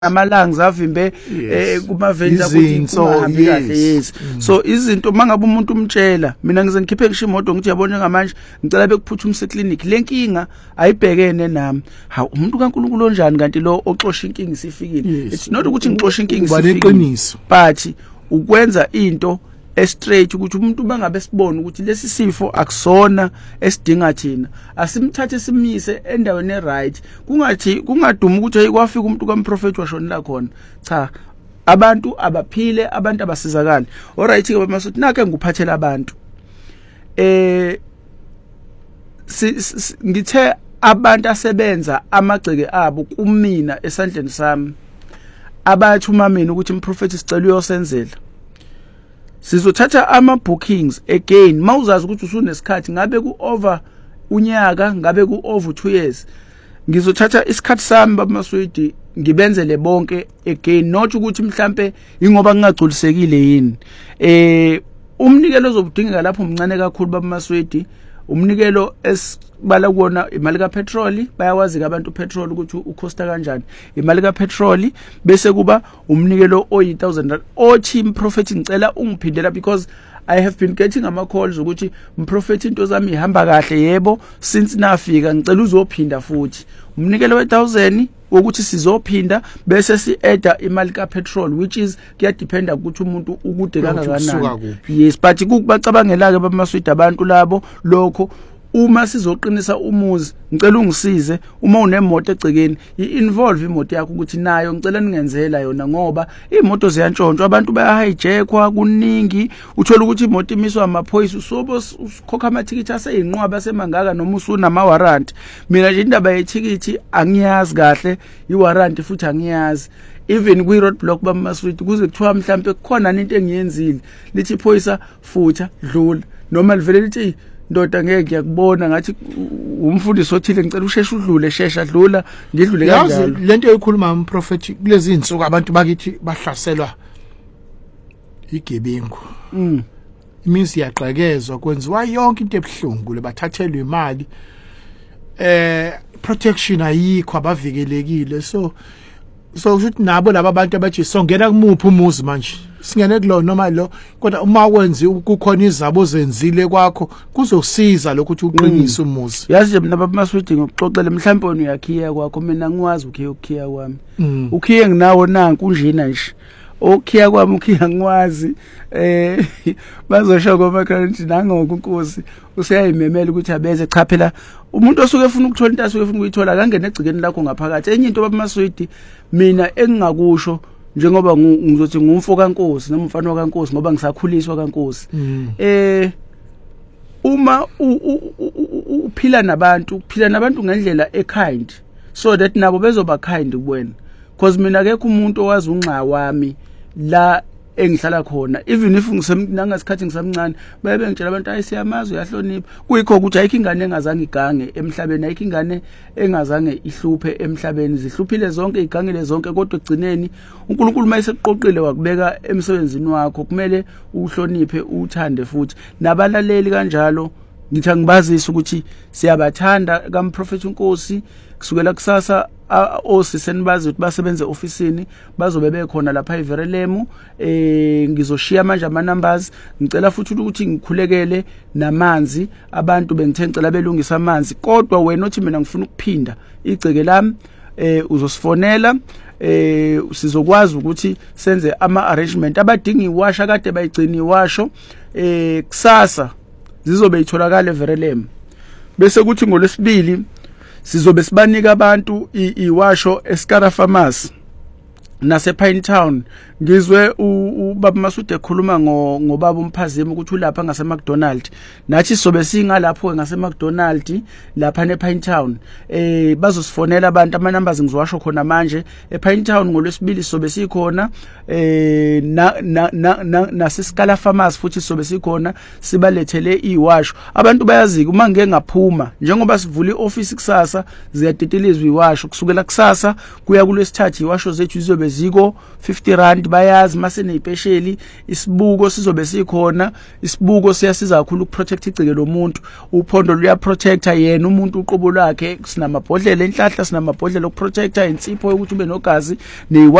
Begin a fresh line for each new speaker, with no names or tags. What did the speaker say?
amalanga zavimbe kuma vendor ukuthi kungahambi kahle yes so izinto mangabe umuntu umtshela mina ngize ngikhiphe ngisho imoto ngithi yabona ngamanje ngicela bekuphuthumise clinic lenkinga ayibhekene nami ha umuntu kaNkulunkulu onjani kanti lo oxosha inkinga isifikile it's not ukuthi ngixosha inkinga isifikile but ukwenza into straight ukuthi umuntu bangabe sibona ukuthi lesi sifo akusona esidinga thina asimthathe simise endaweni right kungaduma ukuthi ayikwafika umuntu kaMprofeti washonela khona cha abantu abaphile abantu abasizakala alright ke bamasuthi nake nguphathela abantu ngithe abantu asebenza amagceke abo kumina esandleni sami abathuma mina ukuthi uMprofeti sicela uyosenzela sizothatha ama bookings again mawuzazi ukuthi usunesikhathi ngabe ku over unyaka ngabe ku over 2 years ngizothatha isikhathi sami bamaswidi ngibenzele bonke again not ukuthi mhlambe ingoba ngingagculisekile yini umnikelo ozobudingeka lapho umncane kakhulu bamaswidi umnikelo esibala kuona imali kapetrol bayawazi abantu petrol ukuthi ukhosta kanjani imali kapetrol bese kuba umnikelo oyi1000 othi Mprofeti ngicela ungiphindela because I have been getting ama calls ukuthi Mprofeti into zami ihamba kahle yebo since nafika ngicela uzophinda futhi umnikelo we1000 ukuthi sizophinda bese si-add imali kapetrol which is kuyadependa ukuthi umuntu ukude kangakanani yes but kubacabangela ke bamaswidi abantu labo lokho uma sizoqinisa umuzi ngicela ungisize uma unemoto egcekeni i-involve imoto yakho ukuthi nayo ngicela ningenzela yona ngoba imoto ziyantshontshwa abantu bayahijackwa kuningi uthola ukuthi imoto imiswa amaphoyisa usobokhokha amathikithi aseyinqwaba asemangaka noma usunama warrant mina nje indaba yethikithi angiyazi kahle iwarrant futhi angiyazi even kwi roadblock bamaswidi kuze kuthiwa mhlambe kukhona into engiyenzile lithi iphoyisa futha dlula noma livele lithi ndoda ngeke ngiyakubona ngathi umfundisi othile ngicela usheshe udlule shesha dlula ngidlule kanjalo
yazi lento eyikhuluma uMprofeti kulezi insuku abantu bakithi bahlaselwa igebengu imizi yaqhakezwa kwenziwa yonke into ebhlungu lebathathelwa imali protection ayikho abavikelekile so ukuthi nabo laba abantu abathi songena kumuphi umuzi manje singene kulo noma lo kodwa uma wenzi kukhona izabo zenzile kwakho kuzokusiza lokuthi uqinise umuzi
yazi nje mina bamaswidi ngokuxoxela mhlawumbe uyakhiya kwakho mina ngiwazi ukhiya kwami ukhiye nginawo nanku kunjena nje okhiya kwami ukhiya ngiwazi bazosho ngoba kanti nangoku Nkosi useyayimemela ukuthi abeze cha phela umuntu osuke efuna ukuthola into asuke efuna ukuyithola kangene egcikeni lakho ngaphakathi enye into bamaswidi mina engingakusho njengoba ngizothi ngumfo kaNkosi noma umfana kaNkosi ngoba ngisakhuliswa kaNkosi uma uphila nabantu ngendlela ekind so that nabo bezoba kind kuwena because mina akekho umuntu owazi unxa wami la engihlala khona even if nangasikhathi ngisamncane babe ngitshela abantu ayisiyamazi uyahlonipha kuyikho ukuthi ayikho ingane engazange igange emhlabeni ayikho ingane engazange ihluphe emhlabeni zihluphile zonke igangile zonke kodwa egcineni uNkulunkulu mayeseqoqile wakubeka emsebenzini wakho kumele uhloniphe uthande futhi nabalaleli kanjalo ngithi angibazisa ukuthi siyabathanda kaMprofeti uNkosi kusukela kusasa osiseni bazi ukuthi basebenze officeini bazobe bekhona lapha eVerelemu ngizoshiya manje ama numbers ngicela futhi ukuthi ngikhulekele namanzi abantu bengithe ngicela belungisa amanzi kodwa wena othi mina ngifuna ukuphinda igceke lami uzosifonela sizokwazi ukuthi senze ama arrangement abadinga iwasha kade bayigcina iwasho kusasa zizobe itholakala eVerelemu bese kuthi ngolesibili sizobe sibanika abantu iwasho eSkara Pharmacy nase Pinetown ngizwe ubaba Masude ekhuluma ngobaba uMphazima ukuthi ulapha ngase McDonald nathi sobe singalapho ngase McDonald lapha nePinetown bazosifonela abantu ama numbers ngizowasho khona manje ePinetown ngolwesibili sobe sikhona nase Skala Pharmacy futhi sobe sikhona sibalethele iwasho abantu bayazi uma ngeke ngaphuma njengoba sivula ioffice kusasa ziyadidilizwa iwasho kusukela kusasa kuya kulesithathu iwasho zethu izobe ziko 50 rand bayazi mase neyipesheli isibuko sizobe sikhona isibuko siyasiza kakhulu ukuprotect igceke lomuntu uphondo luya protector yena umuntu uqobo lwakhe sinamabhodlela enhlahla sinamabhodlela okuprotector insipho ukuthi ube nogazi